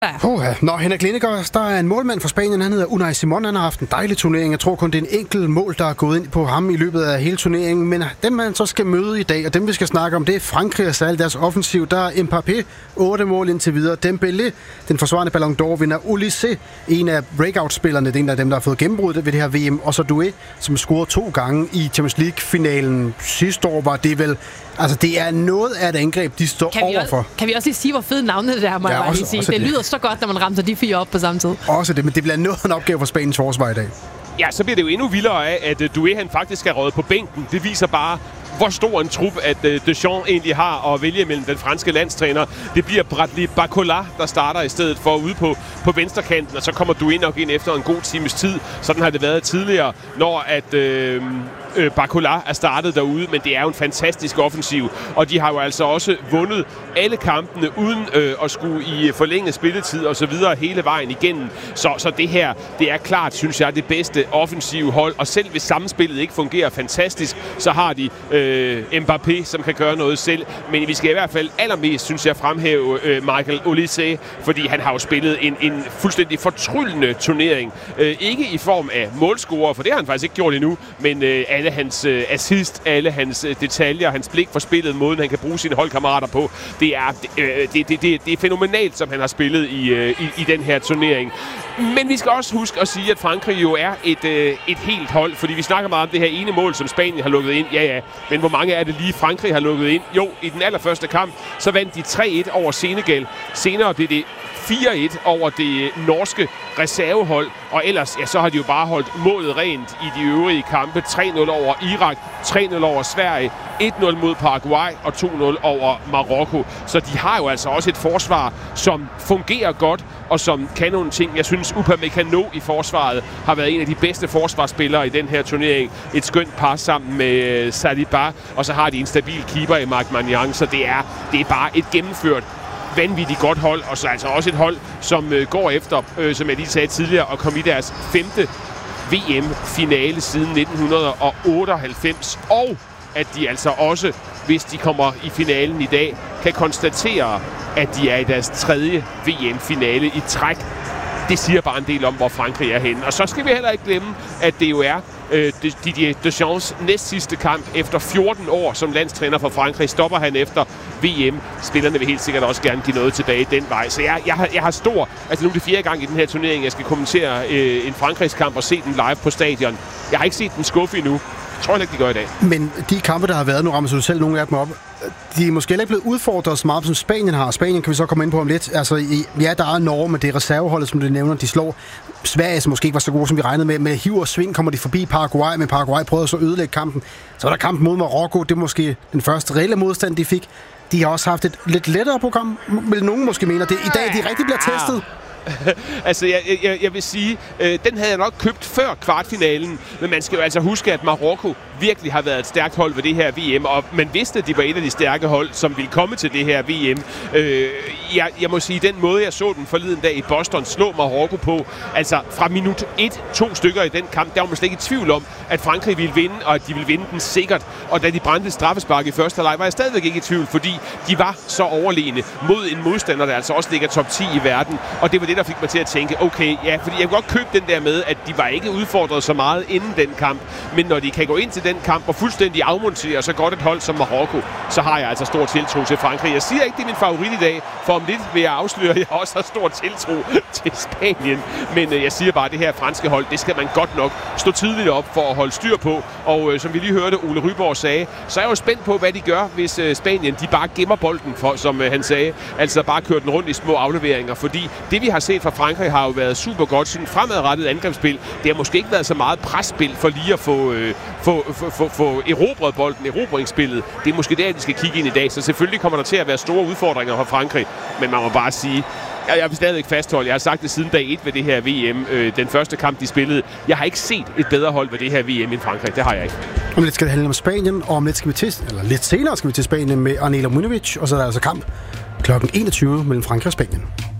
Når Henrik Lindegård, der er en målmand for Spanien, han hedder Unai Simon, han har haft en dejlig turnering. Jeg tror kun, det er en enkelt mål, der er gået ind på ham i løbet af hele turneringen. Men dem, man så skal møde i dag, og dem, vi skal snakke om, det er Frankrig og særligt deres offensiv. Der er Mbappé, 8 mål indtil videre. Dembélé, den forsvarende Ballon d'Or-vinder. Olise, en af breakout-spillerne, det er en af dem, der har fået gennembruddet ved det her VM. Og så Doué, som scorede 2 gange i Champions League-finalen sidste år, var det vel... Altså, det er noget af et angreb, de står overfor. Kan vi også lige sige, hvor fede navne det er, må jeg bare lige sige. Det lyder så godt, når man rammer de 4 op på samme tid. Også det, men det bliver noget en opgave for Spaniens forsvar i dag. Ja, så bliver det jo endnu vildere af, at Doué han faktisk er røget på bænken. Det viser bare, hvor stor en trup, at Deschamps egentlig har at vælge mellem den franske landstræner. Det bliver Bradley Barcola, der starter i stedet for ude på venstrekanten, og så kommer Doué nok ind efter en god times tid. Sådan har det været tidligere, når at Barcola er startet derude, men det er jo en fantastisk offensiv, og de har jo altså også vundet alle kampene uden at skulle i forlænget spilletid og så videre hele vejen igennem. Så det her, det er klart, synes jeg, det bedste offensive hold, og selv hvis samspillet ikke fungerer fantastisk, så har de Mbappé, som kan gøre noget selv, men vi skal i hvert fald allermest, synes jeg, fremhæve Michael Olise, fordi han har jo spillet en fuldstændig fortryllende turnering. Ikke i form af målscorer, for det har han faktisk ikke gjort endnu, men alle hans assist, alle hans detaljer, hans blik for spillet, måden han kan bruge sine holdkammerater på, det er fænomenalt, som han har spillet i den her turnering. Men vi skal også huske at sige, at Frankrig jo er et helt hold, fordi vi snakker meget om det her ene mål, som Spanien har lukket ind. Ja, men hvor mange er det lige Frankrig har lukket ind? Jo, i den allerførste kamp, så vandt de 3-1 over Senegal. Senere blev det 4-1 over det norske reservehold, og ellers ja, så har de jo bare holdt målet rent i de øvrige kampe. 3-0 over Irak, 3-0 over Sverige, 1-0 mod Paraguay og 2-0 over Marokko. Så de har jo altså også et forsvar, som fungerer godt, og som kan nogle ting. Jeg synes, Upamecano i forsvaret har været en af de bedste forsvarsspillere i den her turnering. Et skønt par sammen med Saliba, og så har de en stabil keeper i Marc Maignan, så det er bare et gennemført vanvittigt godt hold, og så altså også et hold, som går efter, som jeg lige sagde tidligere, at komme i deres 5. VM-finale siden 1998, og at de altså også, hvis de kommer i finalen i dag, kan konstatere, at de er i deres 3. VM-finale i træk. Det siger bare en del om, hvor Frankrig er henne. Og så skal vi heller ikke glemme, at det jo er Didier Deschamps næst sidste kamp efter 14 år som landstræner for Frankrig. Stopper han efter VM. Spillerne vil helt sikkert også gerne give noget tilbage den vej. Så jeg har stor... Altså nu er det 4. gang i den her turnering, jeg skal kommentere en Frankrigskamp og se den live på stadion. Jeg har ikke set den skuffe endnu. Jeg tror ikke, de gør i dag. Men de kampe, der har været, nu rammer du selv nogle af dem op, de er måske ikke blevet udfordret så meget, som Spanien har. Spanien kan vi så komme ind på om lidt. Altså, ja, der er Norge, men det er reserveholdet, som du nævner. De slår Sverige, som måske ikke var så gode, som vi regnede med. Med hiv og sving kommer de forbi Paraguay, men Paraguay prøvede så at ødelægge kampen. Så var der kampen mod Marokko. Det er måske den første reelle modstand, de fik. De har også haft et lidt lettere program, vil nogen måske mene. Det i dag, de rigtig bliver testet. Altså, jeg vil sige, den havde jeg nok købt før kvartfinalen, men man skal jo altså huske, at Marokko virkelig har været et stærkt hold ved det her VM, og man vidste, at de var et af de stærke hold, som ville komme til det her VM. Jeg må sige, den måde, jeg så den forleden dag i Boston, slå Marokko på, altså fra minut 1, 2 stykker i den kamp, der var man slet ikke i tvivl om, at Frankrig ville vinde, og at de ville vinde den sikkert. Og da de brændte straffespark i første halvleg, var jeg stadigvæk ikke i tvivl, fordi de var så overlegne mod en modstander, der altså også ligger top 10 i verden, og det var det, der fik mig til at tænke, okay, ja, fordi jeg kunne godt købe den der med, at de var ikke udfordret så meget inden den kamp, men når de kan gå ind til den kamp og fuldstændig afmontere så godt et hold som Marokko, så har jeg altså stor tiltro til Frankrig. Jeg siger ikke, det er min favorit i dag, for om lidt vil jeg afsløre, at jeg også har stor tiltro til Spanien, men jeg siger bare, at det her franske hold, det skal man godt nok stå tidligt op for at holde styr på, og som vi lige hørte Ole Ryborg sagde, så er jeg jo spændt på, hvad de gør, hvis Spanien, de bare gemmer bolden, for, som han sagde, altså bare kører den rundt i små afleveringer, fordi det vi har set fra Frankrig har jo været super godt, sådan fremadrettet angrebsspil. Det har måske ikke været så meget presspil for lige at få erobret bolden, erobringsspillet. Det er måske der, de skal kigge ind i dag, så selvfølgelig kommer der til at være store udfordringer for Frankrig, men man må bare sige, jeg vil stadigvæk fastholde, jeg har sagt det siden dag 1 ved det her VM, den første kamp, de spillede. Jeg har ikke set et bedre hold ved det her VM end Frankrig, det har jeg ikke. Om lidt skal det handle om Spanien, og om lidt skal vi til, eller lidt senere skal vi til Spanien med Anela Munovic, og så er der altså kamp kl. 21 mellem Frankrig og Spanien.